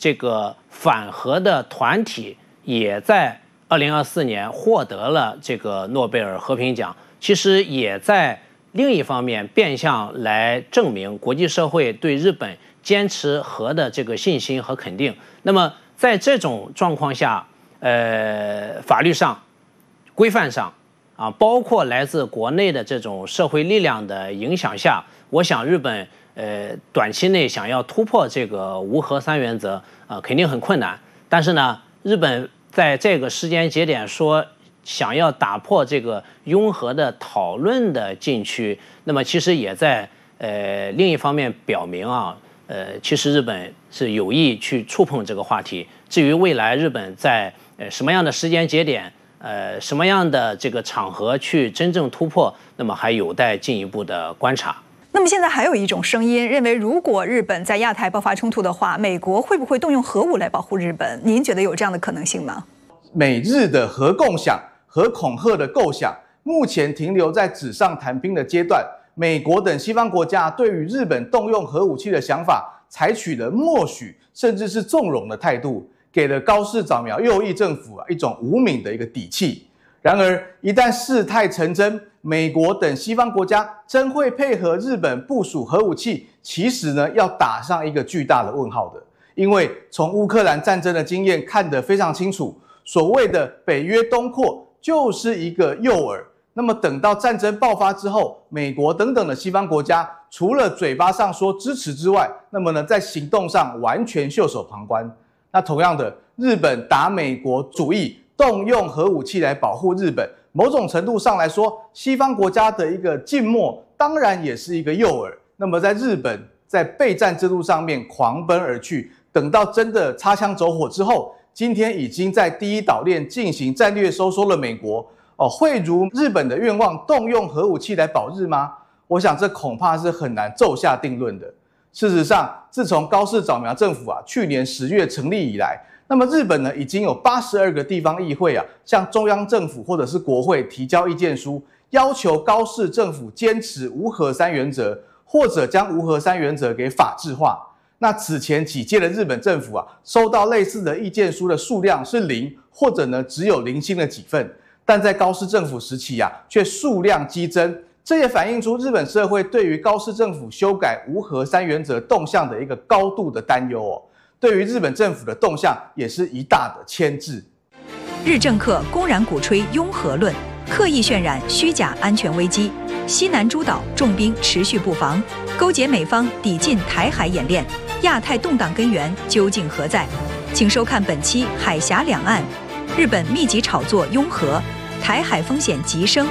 这个反核的团体也在2024年获得了这个诺贝尔和平奖，其实也在另一方面变相来证明国际社会对日本坚持核的这个信心和肯定。那么在这种状况下，法律上、规范上啊，包括来自国内的这种社会力量的影响下，我想日本短期内想要突破这个无核三原则肯定很困难。但是呢，日本在这个时间节点说想要打破这个拥核的讨论的禁区，那么其实也在另一方面表明啊，其实日本是有意去触碰这个话题。至于未来日本在什么样的时间节点，什么样的这个场合去真正突破，那么还有待进一步的观察。 那么现在还有一种声音认为，如果日本在亚太爆发冲突的话，美国会不会动用核武来保护日本？您觉得有这样的可能性吗？ 美日的核共享、核恐吓的构想，目前停留在纸上谈兵的阶段。美国等西方国家对于日本动用核武器的想法，采取了默许甚至是纵容的态度，给了高市早苗右翼政府一种无名的一个底气。然而，一旦事态成真，美国等西方国家真会配合日本部署核武器，其实呢要打上一个巨大的问号的。因为从乌克兰战争的经验看得非常清楚，所谓的北约东扩就是一个诱饵。那么等到战争爆发之后，美国等等的西方国家除了嘴巴上说支持之外，那么呢在行动上完全袖手旁观。那同样的，日本打美国主意，动用核武器来保护日本，某种程度上来说，西方国家的一个静默当然也是一个诱饵。那么在日本在备战之路上面狂奔而去，等到真的擦枪走火之后，今天已经在第一岛链进行战略收缩了美国，会如日本的愿望动用核武器来保日吗？我想这恐怕是很难骤下定论的。事实上，自从高市早苗政府去年10月成立以来，那么日本呢已经有82个地方议会向中央政府或者是国会提交意见书，要求高市政府坚持无核三原则，或者将无核三原则给法制化。那此前几届的日本政府收到类似的意见书的数量是0，或者呢只有零星的几份，但在高市政府时期却数量激增。这也反映出日本社会对于高市政府修改无核三原则动向的一个高度的担忧对于日本政府的动向也是一大的牵制。 日政客公然鼓吹拥核论，刻意渲染虚假安全危机，西南诸岛重兵持续布防，勾结美方抵近台海演练，亚太动荡根源究竟何在？请收看本期《海峡两岸》，日本密集炒作拥核，台海风险急升。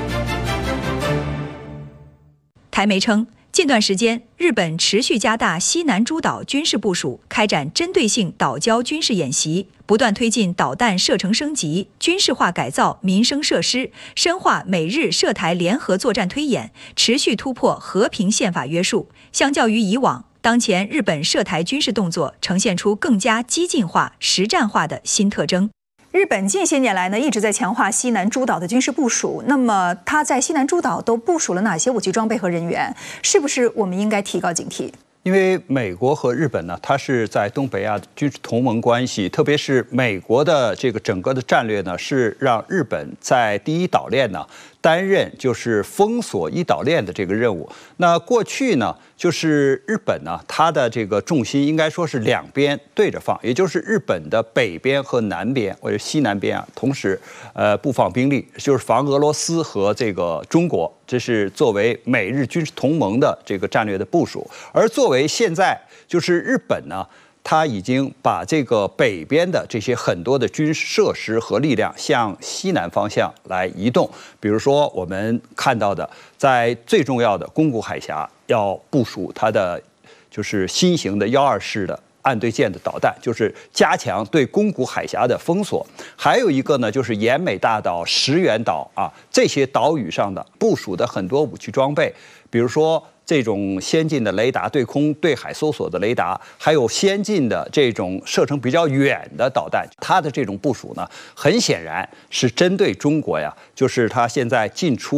台媒称，近段时间，日本持续加大西南诸岛军事部署，开展针对性岛礁军事演习，不断推进导弹射程升级、军事化改造民生设施，深化美日涉台联合作战推演，持续突破和平宪法约束。相较于以往，当前日本涉台军事动作呈现出更加激进化、实战化的新特征。日本近些年来呢，一直在强化西南诸岛的军事部署。那么，它在西南诸岛都部署了哪些武器装备和人员？是不是我们应该提高警惕？ 因为美国和日本呢，它是在东北亚军事同盟关系，特别是美国的这个整个的战略呢，是让日本在第一岛链呢担任就是封锁一岛链的这个任务。那过去呢，就是日本呢，它的这个重心应该说是两边对着放，也就是日本的北边和南边或者西南边同时布放兵力，就是防俄罗斯和这个中国。这是作为美日军事同盟的这个战略的部署，而作为现在就是日本呢，它已经把这个北边的这些很多的军事设施和力量向西南方向来移动。比如说我们看到的，在最重要的宫古海峡要部署它的就是新型的1.2式的岸对舰的导弹，就是加强对宫古海峡的封锁。还有一个呢，就是奄美大岛、石垣岛这些岛屿上的部署的很多武器装备，比如说这种先进的雷达、对空对海搜索的雷达，还有先进的这种射程比较远的导弹。它的这种部署呢，很显然是针对中国就是它现在进出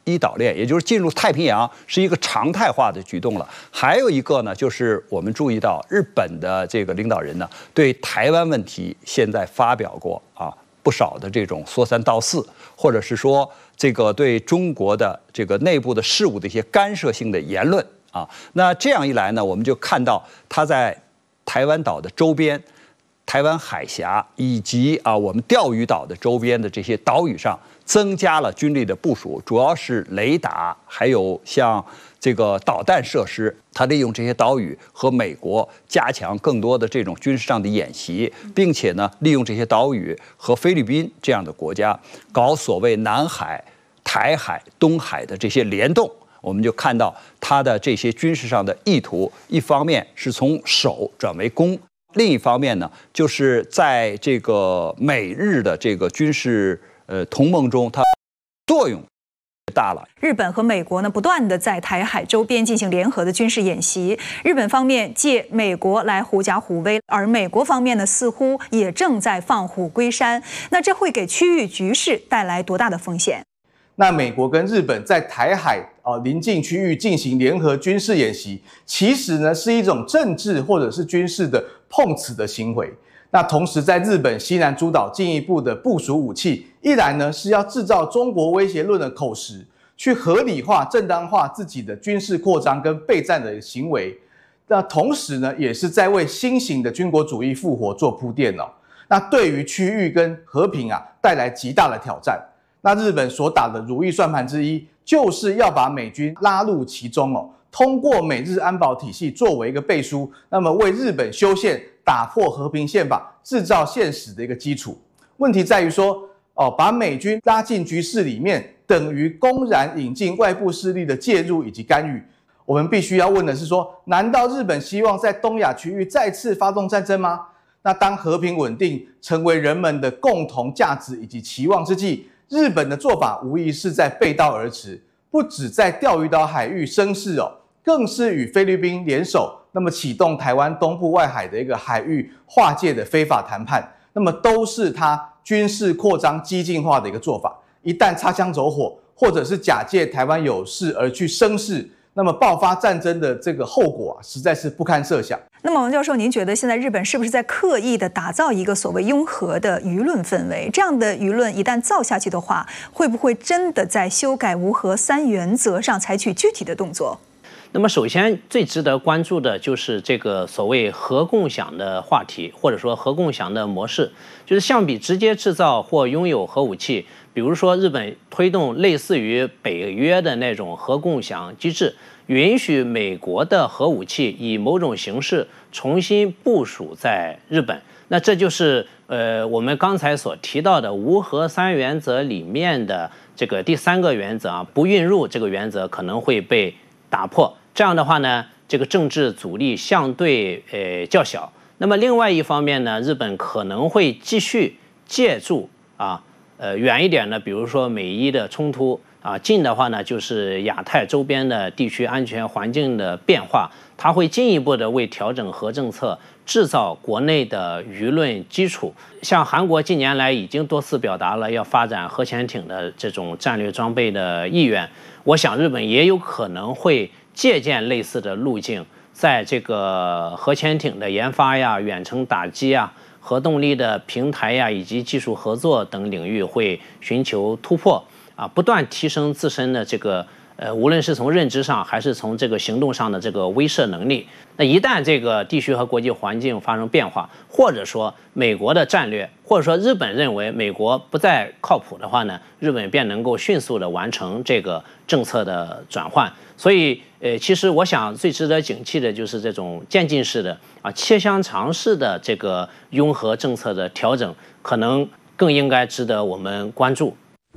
第一岛链，也就是进入太平洋是一个常态化的举动了。还有一个呢，就是我们注意到日本的这个领导人呢，对台湾问题现在发表过不少的这种说三道四，或者是说这个对中国的这个内部的事务的一些干涉性的言论那这样一来呢，我们就看到他在台湾岛的周边。台湾海峡以及我们钓鱼岛的周边的这些岛屿上增加了军力的部署，主要是雷达，还有像这个导弹设施。它利用这些岛屿和美国加强更多的这种军事上的演习，并且呢，利用这些岛屿和菲律宾这样的国家搞所谓南海、台海、东海的这些联动。我们就看到它的这些军事上的意图，一方面是从守转为攻。另一方面呢，就是在这个美日的这个军事同盟中，它作用大了。 日本和美国呢，不断的在台海周边进行联合的军事演习。日本方面借美国来狐假虎威，而美国方面呢，似乎也正在放虎归山。那这会给区域局势带来多大的风险？ 那美国跟日本在台海邻近区域进行联合军事演习，其实呢是一种政治或者是军事的碰瓷的行为。那同时在日本西南诸岛进一步的部署武器，一来呢是要制造中国威胁论的口实，去合理化、正当化自己的军事扩张跟备战的行为。那同时呢，也是在为新型的军国主义复活做铺垫那对于区域跟和平带来极大的挑战。那日本所打的如意算盘之一，就是要把美军拉入其中通过美日安保体系作为一个背书，那么为日本修宪、打破和平宪法、制造现实的一个基础。问题在于说，把美军拉进局势里面，等于公然引进外部势力的介入以及干预。我们必须要问的是说，难道日本希望在东亚区域再次发动战争吗？那当和平稳定成为人们的共同价值以及期望之际，日本的做法无疑是在背道而驰，不只在钓鱼岛海域生事更是与菲律宾联手，那么启动台湾东部外海的一个海域划界的非法谈判，那么都是他军事扩张激进化的一个做法。一旦擦枪走火，或者是假借台湾有事而去生事，那么爆发战争的这个后果实在是不堪设想。 那么王教授，您觉得现在日本是不是在刻意的打造一个所谓拥核的舆论氛围？这样的舆论一旦造下去的话，会不会真的在修改无核3原则上采取具体的动作？ 那么首先最值得关注的就是这个所谓核共享的话题，或者说核共享的模式，就是相比直接制造或拥有核武器，比如说日本推动类似于北约的那种核共享机制，允许美国的核武器以某种形式重新部署在日本。那这就是我们刚才所提到的无核3原则里面的这个第3个原则不运入这个原则可能会被打破。这样的话呢，这个政治阻力相对较小。那么另外一方面呢，日本可能会继续借助远一点呢，比如说美伊的冲突近的话呢，就是亚太周边的地区安全环境的变化，它会进一步的为调整核政策制造国内的舆论基础。像韩国近年来已经多次表达了要发展核潜艇的这种战略装备的意愿，我想日本也有可能会借鉴类似的路径，在这个核潜艇的研发呀、远程打击啊、核动力的平台呀以及技术合作等领域会寻求突破不断提升自身的这个无论是从认知上还是从这个行动上的这个威慑能力。那一旦这个地区和国际环境发生变化，或者说美国的战略，或者说日本认为美国不再靠谱的话呢，日本便能够迅速的完成这个政策的转换。所以其实我想最值得警惕的就是这种渐进式的切香肠式的这个拥核政策的调整，可能更应该值得我们关注。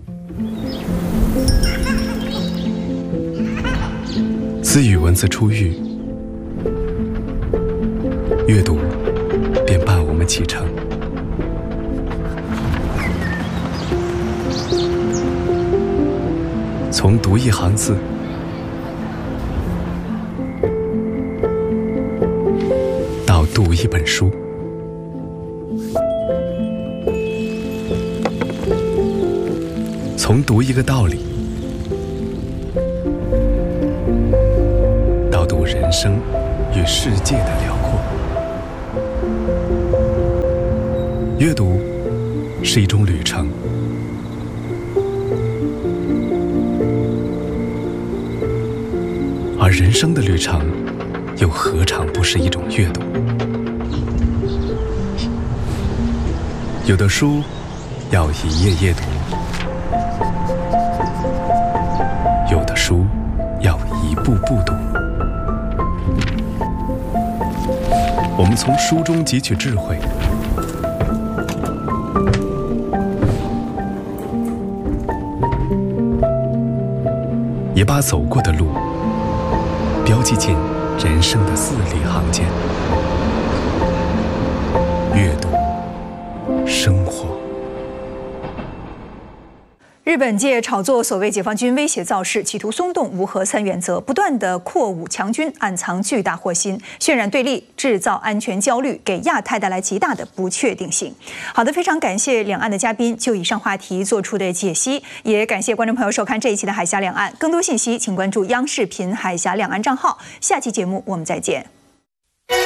自与文字初遇，阅读便伴我们启程。从读一行字，到读一本书，从读一个道理， 人生与世界的辽阔。阅读是一种旅程，而人生的旅程又何尝不是一种阅读？有的书要一页页读，有的书要一步步读。我们从书中汲取智慧，也把走过的路标记进人生的字里行间。阅读，生活。 日本借炒作所谓解放军威胁造势，企图松动无核三原则，不断的扩武强军，暗藏巨大祸心，渲染对立，制造安全焦虑，给亚太带来极大的不确定性。好的，非常感谢两岸的嘉宾就以上话题做出的解析，也感谢观众朋友收看这一期的海峡两岸。更多信息请关注央视频海峡两岸账号。下期节目我们再见。